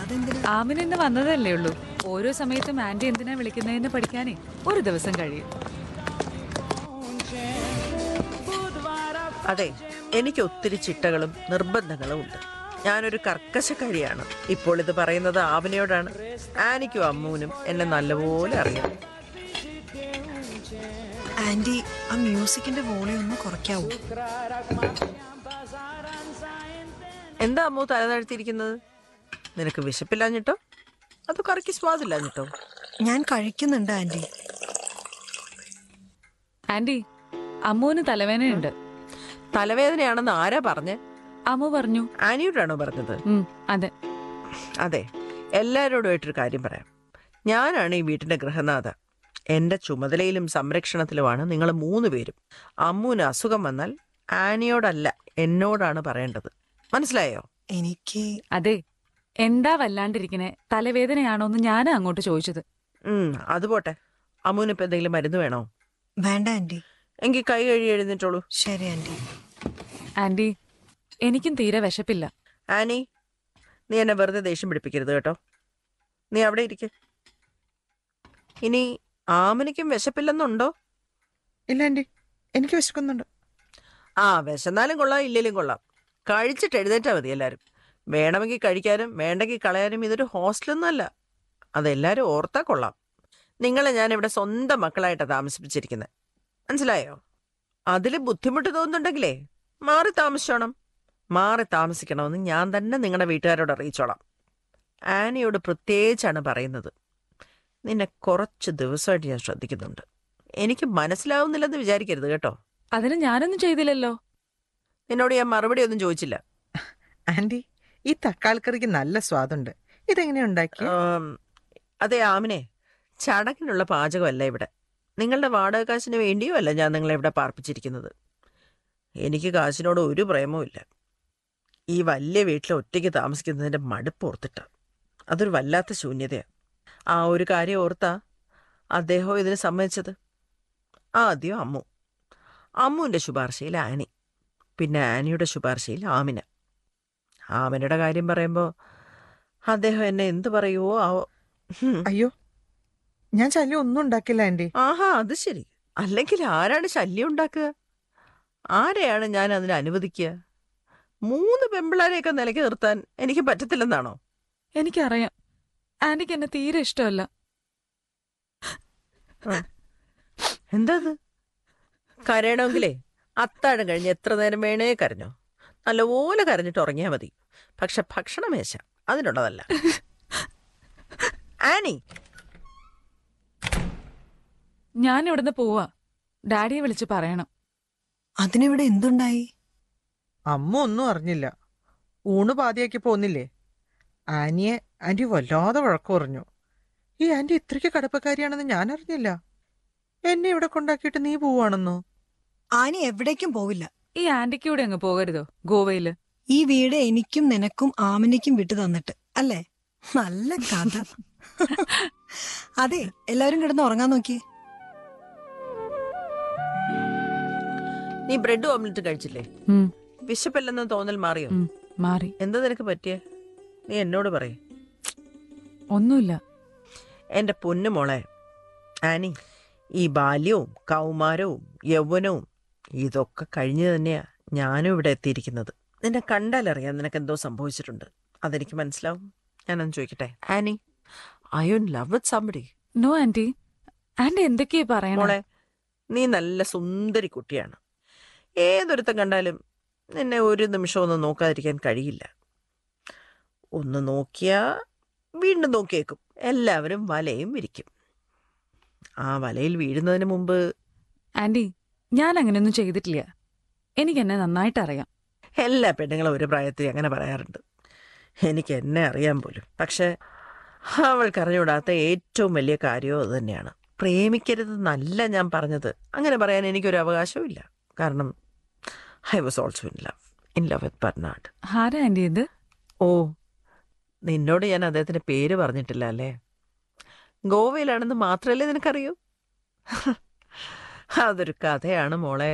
ആമിന ഇന്ന് വന്നതല്ലേ ഉള്ളൂ. ഓരോ സമയത്തും ആന്റി എന്തിനാ വിളിക്കുന്നതെന്ന് പഠിക്കാനേ ഒരു ദിവസം കഴിയും. അതെ, എനിക്ക് ഒത്തിരി ചിട്ടകളും നിർബന്ധങ്ങളും ഉണ്ട്. ഞാനൊരു കർക്കശക്കാരിയാണ്. ഇപ്പോൾ ഇത് പറയുന്നത് ആവനയോടാണ്. ആനിക്കും അമ്മൂനും എന്നെ നല്ലപോലെ അറിയാം. ആന്റി, ആ മ്യൂസിക്കിന്റെ വോളിയം ഒന്ന് കുറയ്ക്കാവൂ? എന്താ അമ്മു തല താഴ്ത്തിയിരിക്കുന്നത്? നിനക്ക് വിശപ്പില്ലാഞ്ഞിട്ടോ അത് കറിക്ക് സ്വാദില്ലാഞ്ഞിട്ടോ? ഞാൻ കഴിക്കുന്നുണ്ട് ആന്റി. ആന്റി, അമ്മുവിന് തലവേദനയുണ്ട്. തലവേദനയാണെന്ന് ആരാ പറഞ്ഞേ? അമ്മു പറഞ്ഞു. ആനിയോടാണോ പറഞ്ഞത്? അതെ. അതെ, എല്ലാവരോടുമായിട്ടൊരു കാര്യം പറയാം. ഞാനാണ് ഈ വീട്ടിന്റെ ഗൃഹനാഥ. എന്റെ ചുമതലയിലും സംരക്ഷണത്തിലുമാണ് നിങ്ങൾ 3 പേരും. അമ്മുവിന് അസുഖം വന്നാൽ ആനിയോടല്ല, എന്നോടാണ് പറയേണ്ടത്. മനസ്സിലായോ? എനിക്ക് അതെ, എന്താ വല്ലാണ്ടിരിക്കണേ? തലവേദനയാണോന്ന് ഞാനാ അങ്ങോട്ട് ചോദിച്ചത്. അത് പോട്ടെ. അമ്മുവിന് ഇപ്പൊ എന്തെങ്കിലും മരുന്ന് വേണോ? വേണ്ട ആന്റി. എങ്കിൽ കൈ കഴുകി എഴുന്നേറ്റോളൂ. ശരി ആന്റി. ആന്റി, എനിക്കും തീരെ വിശപ്പില്ല. ആനി, നീ എന്നെ വെറുതെ ദേഷ്യം പിടിപ്പിക്കരുത് കേട്ടോ. നീ അവിടെ ഇരിക്ക. ഇനി ആമനിക്കും വിശപ്പില്ലെന്നുണ്ടോ? ഇല്ല ആന്റി, എനിക്ക് വിശക്കുന്നുണ്ട്. വിശന്നാലും കൊള്ളാം, ഇല്ലേലും കൊള്ളാം. കഴിച്ചിട്ട് എഴുന്നേറ്റാ മതി എല്ലാവരും. വേണമെങ്കിൽ കഴിക്കാനും വേണ്ടെങ്കിൽ കളയാനും ഇതൊരു ഹോസ്റ്റലൊന്നും അല്ല. അതെല്ലാവരും ഓർത്താ കൊള്ളാം. നിങ്ങളെ ഞാൻ ഇവിടെ സ്വന്തം മക്കളായിട്ടാണ് താമസിപ്പിച്ചിരിക്കുന്നത്. മനസ്സിലായോ? അതിൽ ബുദ്ധിമുട്ട് തോന്നുന്നുണ്ടെങ്കിലേ മാറി താമസിച്ചോണം. മാറി താമസിക്കണമെന്ന് ഞാൻ തന്നെ നിങ്ങളുടെ വീട്ടുകാരോട് അറിയിച്ചോളാം. ആനിയോട് പ്രത്യേകിച്ചാണ് പറയുന്നത്. നിന്നെ കുറച്ച് ദിവസമായിട്ട് ഞാൻ ശ്രദ്ധിക്കുന്നുണ്ട്. എനിക്ക് മനസ്സിലാവുന്നില്ലെന്ന് വിചാരിക്കരുത് കേട്ടോ. അതിന് ഞാനൊന്നും ചെയ്തില്ലല്ലോ. നിന്നോട് ഞാൻ മറുപടി ഒന്നും ചോദിച്ചില്ല. ആന്റി, ഈ തക്കാളിക്കറിക്ക് നല്ല സ്വാദുണ്ട്. ഇതെങ്ങനെയാ ഉണ്ടാക്കി? അതെ ആമിനെ, ചടങ്ങിനുള്ള പാചകമല്ല ഇവിടെ. നിങ്ങളുടെ വാടക കാശിന് വേണ്ടിയോ അല്ല ഞാൻ നിങ്ങളെ ഇവിടെ പാർപ്പിച്ചിരിക്കുന്നത്. എനിക്ക് കാശിനോട് ഒരു പ്രേമവും ഇല്ല. ഈ വലിയ വീട്ടിൽ ഒറ്റയ്ക്ക് താമസിക്കുന്നതിൻ്റെ മടുപ്പ് ഓർത്തിട്ട. അതൊരു വല്ലാത്ത ശൂന്യതയാണ്. ആ ഒരു കാര്യം ഓർത്താ അദ്ദേഹം ഇതിന് സമ്മതിച്ചത്. ആദ്യം അമ്മുവിൻ്റെ ശുപാർശയിൽ ആനി, പിന്നെ ആനിയുടെ ശുപാർശയിൽ ആമിന. ആമിനയുടെ കാര്യം പറയുമ്പോൾ അദ്ദേഹം എന്നെ എന്ത് പറയുവോ ആവോ. അയ്യോ, ഞാൻ ശല്യം ഒന്നും ഉണ്ടാക്കില്ല ആന്റി. ആഹാ, അത് ശരി. അല്ലെങ്കിൽ ആരാണ് ശല്യം ഉണ്ടാക്കുക? ആരെയാണ് ഞാൻ അതിന് അനുവദിക്കുക? 3 പെമ്പിളാരെയൊക്കെ നിലയ്ക്ക് നിർത്താൻ എനിക്ക് പറ്റത്തില്ലെന്നാണോ? എനിക്കറിയാം, ആന്റിക്ക് എന്നെ തീരെ ഇഷ്ടമല്ല. എന്താ കരയണമെങ്കിലേ അത്താഴം കഴിഞ്ഞ് എത്ര നേരം വേണേ കരഞ്ഞോ. നല്ലപോലെ കരഞ്ഞിട്ട് ഉറങ്ങിയാൽ മതി. പക്ഷെ ഭക്ഷണമേശ അതിനുള്ളതല്ല. ആനി, ഞാൻ ഇവിടുന്ന് പോവാ. ഡാഡിയെ വിളിച്ച് പറയണം. അതിനിവിടെ എന്തുണ്ടായി? അമ്മ ഒന്നും അറിഞ്ഞില്ല. ഊണ് പാതിയാക്കി പോന്നില്ലേ. ആന്റിയെ ആന്റി വല്ലാതെ വഴക്കു പറഞ്ഞു. ഈ ആന്റി ഇത്രയ്ക്ക് കടപ്പക്കാരിയാണെന്ന് ഞാൻ അറിഞ്ഞില്ല. എന്നെ ഇവിടെ കൊണ്ടാക്കിയിട്ട് നീ പോവാണെന്നോ? ആനി എവിടേക്കും പോവില്ല. ഈ ആന്റിക്ക് കൂടെ അങ്ങ് പോകരുതോ ഗോവയില്? ഈ വീട് എനിക്കും നിനക്കും ആമിനിക്കും വിട്ടു തന്നിട്ട് അല്ലേ? നല്ല കഥ. അതെ, എല്ലാവരും കിടന്ന് ഉറങ്ങാൻ നോക്കിയേ. നീ ബ്രെഡ് ഓംലെറ്റ് കഴിച്ചില്ലേ? വിശപ്പല്ലെന്ന് തോന്നൽ മാറിയോ? മാറി. എന്താ നിനക്ക് പറ്റിയേ? നീ എന്നോട് പറയേ. ഒന്നുമില്ല. എന്റെ പൊന്നു മോളെ ആനി, ഈ ബാല്യവും കൗമാരവും യൗവനവും ഇതൊക്കെ കഴിഞ്ഞു തന്നെയാ ഞാനും ഇവിടെ എത്തിയിരിക്കുന്നത്. നിന്നെ കണ്ടാലറിയാം നിനക്ക് എന്തോ സംഭവിച്ചിട്ടുണ്ട്. അതെനിക്ക് മനസ്സിലാവും. ഞാനൊന്ന് ചോദിക്കട്ടെ, Annie, I you in love with somebody? No anti. Anti എന്തൊക്കെയാ പറയണേ? മോളെ, നീ നല്ല സുന്ദരി കുട്ടിയാണ്. ഏതൊരുത്തം കണ്ടാലും നിന്നെ ഒരു നിമിഷം ഒന്ന് നോക്കാതിരിക്കാൻ കഴിയില്ല. ഒന്ന് നോക്കിയാ വീണ്ടും നോക്കിയേക്കും. എല്ലാവരും വലയും വിരിക്കും. ആ വലയിൽ വീഴുന്നതിന് മുമ്പ്. ആന്റി, ഞാൻ അങ്ങനെയൊന്നും ചെയ്തിട്ടില്ല. എനിക്ക് എന്നെ നന്നായിട്ട് അറിയാം. എല്ലാ പെണ്ണുങ്ങളും ഒരു പ്രായത്തിൽ അങ്ങനെ പറയാറുണ്ട്. എനിക്ക് എന്നെ അറിയാൻ പോലും. പക്ഷെ അവൾക്കറിഞ്ഞൂടാത്ത ഏറ്റവും വലിയ കാര്യവും അത് തന്നെയാണ്. പ്രേമിക്കരുതെന്നല്ല ഞാൻ പറഞ്ഞത്. അങ്ങനെ പറയാൻ എനിക്കൊരു അവകാശവും ഇല്ല. കാരണം I was also in love with Bernard. ആരാ ആന്റി ഇത്? ഓ, നിന്നോട് ഞാൻ അദ്ദേഹത്തിന്റെ പേര് പറഞ്ഞിട്ടില്ല അല്ലേ? ഗോവയിലാണെന്ന് മാത്രമല്ലേ നിനക്കറിയൂ? അതൊരു കഥയാണ് മോളെ.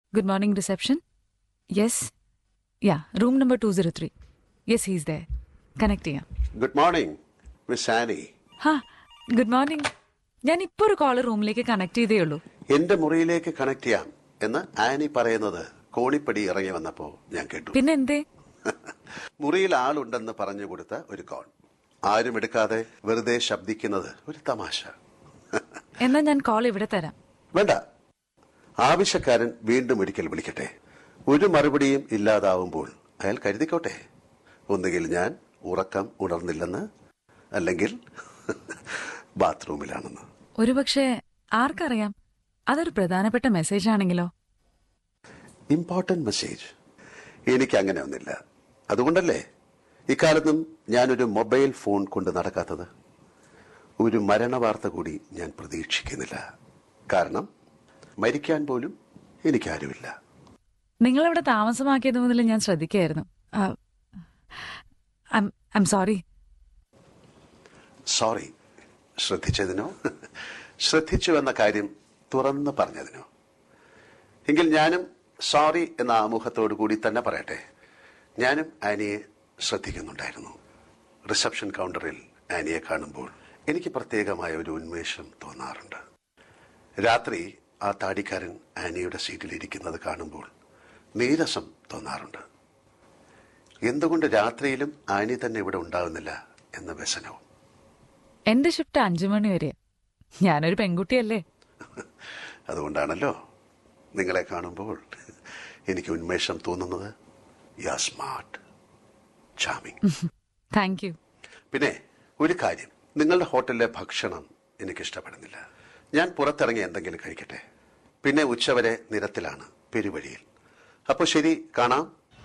Good morning, reception. Yes. Yeah, room number 203. Yes, he's there. Connect ചെയ്യാം. Good morning miss Annie. ഹാ, ഗുഡ് മോർണിംഗ്. ഞാൻ ഇപ്പോൾ ഒരു കോള് റൂമിലേക്ക് കണക്ട് ചെയ്തേ ഉള്ളൂ. എന്റെ മുറിയിലേക്ക് കണക്ട് ചെയ്യാം എന്ന് ആനി പറയുന്നത് കോണിപ്പടി ഇറങ്ങി വന്നപ്പോ ഞാൻ കേട്ടു. പിന്നെ എന്തേ? മുറിയിൽ ആളുണ്ടെന്ന് പറഞ്ഞു കൊടുത്ത ഒരു കോൾ. ആരും എടുക്കാതെ വെറുതെ ശബ്ദിക്കുന്നത് ഒരു തമാശ. എന്നാ ഞാൻ കോൾ ഇവിടെ തരാം. വേണ്ട, ആവശ്യക്കാരൻ വീണ്ടും ഒരിക്കൽ വിളിക്കട്ടെ. ഒരു മറുപടിയും ഇല്ലാതാവുമ്പോൾ അയാൾ കരുതിക്കോട്ടെ, ഒന്നുകിൽ ഞാൻ ഉറക്കം ഉണർന്നില്ലെന്ന്, അല്ലെങ്കിൽ ബാത്റൂമിലാണെന്ന്. ഒരുപക്ഷെ ആർക്കറിയാം, അതൊരു പ്രധാനപ്പെട്ട മെസ്സേജ് ആണെങ്കിലോ? Important message. എനിക്ക് അങ്ങനെ ഒന്നില്ല. അതുകൊണ്ടല്ലേ ഇക്കാലത്തും ഞാനൊരു മൊബൈൽ ഫോൺ കൊണ്ട് നടക്കാത്തത്. ഒരു മരണവാർത്ത കൂടി ഞാൻ പ്രതീക്ഷിക്കുന്നില്ല. കാരണം മരിക്കാൻ പോലും എനിക്കാരുമില്ല. നിങ്ങളിവിടെ താമസമാക്കിയത് മുതൽ ഞാൻ ശ്രദ്ധിക്കായിരുന്നു. സോറി. സോറി ശ്രദ്ധിച്ചതിനോ ശ്രദ്ധിച്ചു എന്ന കാര്യം തുറന്നു പറഞ്ഞതിനോ? എങ്കിൽ ഞാനും സോറി എന്ന ആമുഖത്തോടു കൂടി തന്നെ പറയട്ടെ. ഞാനും ആനിയെ ശ്രദ്ധിക്കുന്നുണ്ടായിരുന്നു. റിസപ്ഷൻ കൗണ്ടറിൽ ആനിയെ കാണുമ്പോൾ എനിക്ക് പ്രത്യേകമായ ഒരു ഉന്മേഷം തോന്നാറുണ്ട്. രാത്രി ആ താടിക്കാരൻ ആനിയുടെ സീറ്റിൽ ഇരിക്കുന്നത് കാണുമ്പോൾ നീരസം തോന്നാറുണ്ട്. എന്തുകൊണ്ട് രാത്രിയിലും ആനി തന്നെ ഇവിടെ ഉണ്ടാവുന്നില്ല എന്ന വ്യസനവും. എന്റെ ഷിഫ്റ്റ് 5 മണി വരെ. ഞാനൊരു പെൺകുട്ടിയല്ലേ. അതുകൊണ്ടാണല്ലോ നിങ്ങളെ കാണുമ്പോൾ എനിക്ക് ഉന്മേഷം തോന്നുന്നത്. You are smart, charming. Thank you. പിന്നെ ഒരു കാര്യം, നിങ്ങളുടെ ഹോട്ടലിലെ ഭക്ഷണം എനിക്ക് ഇഷ്ടപ്പെടുന്നില്ല. ഞാൻ പുറത്തിറങ്ങി എന്തെങ്കിലും കഴിക്കട്ടെ. പിന്നെ ഉച്ചവരെ നിരത്തിലാണ്, പെരുവഴിയിൽ. അപ്പോൾ ശരി, കാണാം.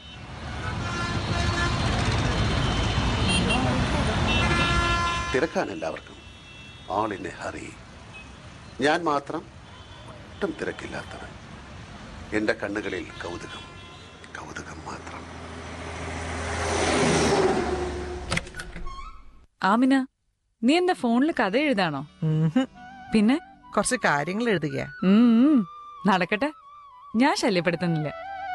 തിരക്കാണ് എല്ലാവർക്കും. ആൾ ഇൻ എ ഹറി. ഞാൻ മാത്രം ഒട്ടും തിരക്കില്ലാത്തവൻ. എന്റെ കണ്ണുകളിൽ കൗതുകം, കൗതുകം മാത്രം. ആമിന, നീ എന്താ ഫോണിൽ കഥ എഴുതാണോ? പിന്നെ കുറച്ച് കാര്യങ്ങൾ എഴുതുക. നടക്കട്ടെ, ഞാൻ ശല്യപ്പെടുത്തുന്നില്ല.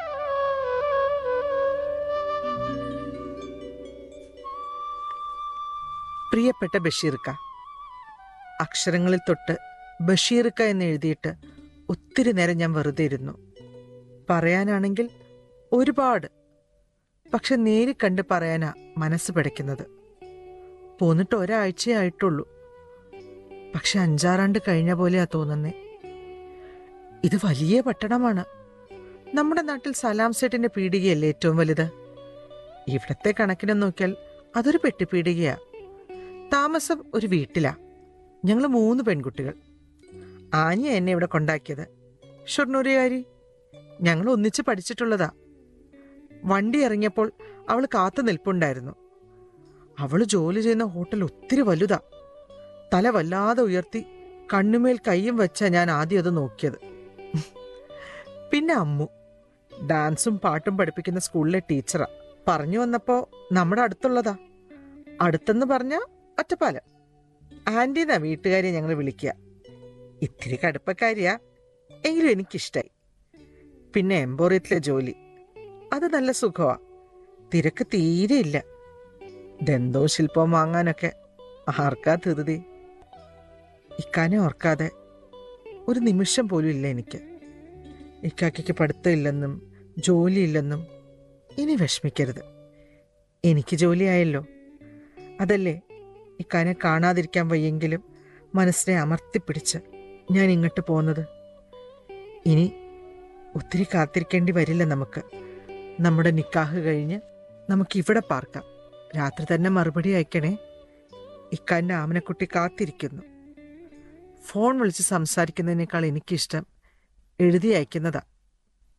പ്രിയപ്പെട്ട ബഷീർക്ക, അക്ഷരങ്ങളിൽ തൊട്ട് ബഷീർക്ക എന്ന് എഴുതിയിട്ട് ഒത്തിരി നേരം ഞാൻ വെറുതെ ഇരുന്നു. പറയാനാണെങ്കിൽ ഒരുപാട്, പക്ഷെ നേരി കണ്ട് പറയാനാ മനസ്സ് പിടയ്ക്കുന്നത്. പോന്നിട്ട് ഒരാഴ്ചയേ ആയിട്ടുള്ളൂ, പക്ഷെ 5-6 ആണ്ട് കഴിഞ്ഞ പോലെയാ തോന്നുന്നേ. ഇത് വലിയ പട്ടണമാണ്. നമ്മുടെ നാട്ടിൽ സലാം സെറ്റിന്റെ പീടികയല്ലേ ഏറ്റവും വലുത്. ഇവിടത്തെ കണക്കിനെ നോക്കിയാൽ അതൊരു പെട്ടിപ്പീടികയാ. താമസം ഒരു വീട്ടിലാ. ഞങ്ങൾ 3 പെൺകുട്ടികൾ. ആനിയ എന്നെ ഇവിടെ കൊണ്ടാക്കിയത്. ഷൊർണൂരുകാരി. ഞങ്ങൾ ഒന്നിച്ച് പഠിച്ചിട്ടുള്ളതാ. വണ്ടി ഇറങ്ങിയപ്പോൾ അവൾ കാത്തു നിൽപ്പുണ്ടായിരുന്നു. അവള് ജോലി ചെയ്യുന്ന ഹോട്ടൽ ഒത്തിരി വലുതാ. തല വല്ലാതെ ഉയർത്തി കണ്ണുമേൽ കൈയും വെച്ചാ ഞാൻ ആദ്യം അത് നോക്കിയത്. പിന്നെ അമ്മു, ഡാൻസും പാട്ടും പഠിപ്പിക്കുന്ന സ്കൂളിലെ ടീച്ചറാ. പറഞ്ഞു വന്നപ്പോ നമ്മുടെ അടുത്തുള്ളതാ. അടുത്തെന്ന് പറഞ്ഞ ഒറ്റപ്പാലം. ആന്റിന്നാ വീട്ടുകാരെ ഞങ്ങൾ വിളിക്കുക. ഇത്തിരി കടുപ്പക്കാരിയാ, എങ്കിലും എനിക്കിഷ്ടായി. പിന്നെ എംപോറിയത്തിലെ ജോലി, അത് നല്ല സുഖമാ. തിരക്ക് തീരെയില്ല. ദന്തോ ശില്പം വാങ്ങാനൊക്കെ ആർക്കാ ധൃതി. ഇക്കാനെ ഓർക്കാതെ ഒരു നിമിഷം പോലും ഇല്ല എനിക്ക്. ഇക്കാക്കയ്ക്ക് പഠിത്തമില്ലെന്നും ജോലിയില്ലെന്നും ഇനി വിഷമിക്കരുത്. എനിക്ക് ജോലിയായല്ലോ. അതല്ലേ ഇക്കാനെ കാണാതിരിക്കാൻ വയ്യെങ്കിലും മനസ്സിനെ അമർത്തിപ്പിടിച്ച് ഞാൻ ഇങ്ങോട്ട് പോകുന്നത്. ഇനി ഒത്തിരി കാത്തിരിക്കേണ്ടി വരില്ല നമുക്ക്. നമ്മുടെ നിക്കാഹ് കഴിഞ്ഞ് നമുക്കിവിടെ പാർക്കാം. രാത്രി തന്നെ മറുപടി അയക്കണേ. ഇക്കാൻ്റെ ആമനക്കുട്ടി കാത്തിരിക്കുന്നു. ഫോൺ വിളിച്ച് സംസാരിക്കുന്നതിനേക്കാൾ എനിക്കിഷ്ടം എഴുതി അയക്കുന്നതാ.